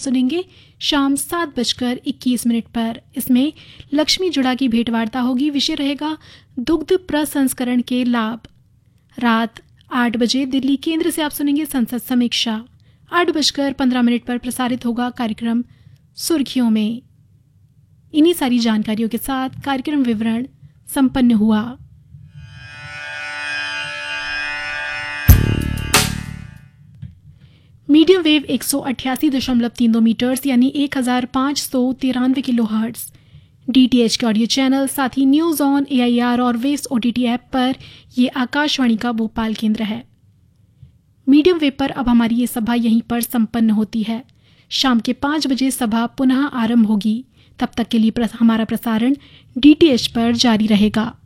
सुनेंगे शाम 7:21 पर। इसमें लक्ष्मी जुड़ा की भेंटवार्ता होगी। विषय रहेगा दुग्ध प्रसंस्करण के लाभ। रात 8 बजे दिल्ली केंद्र से आप सुनेंगे संसद समीक्षा। 8:15 पर प्रसारित होगा कार्यक्रम सुर्खियों में। इन्हीं सारी जानकारियों के साथ कार्यक्रम विवरण संपन्न हुआ। मीडियम वेव 188.32 मीटर्स यानी 1593 किलोहर्ट्ज DTH के ऑडियो चैनल, साथ ही न्यूज ऑन AIR और वेव्स OTT ऐप पर यह आकाशवाणी का भोपाल केंद्र है। मीडियम वेव पर अब हमारी ये सभा यहीं पर संपन्न होती है। शाम के 5 बजे सभा पुनः आरंभ होगी। तब तक के लिए हमारा प्रसारण DTH पर जारी रहेगा।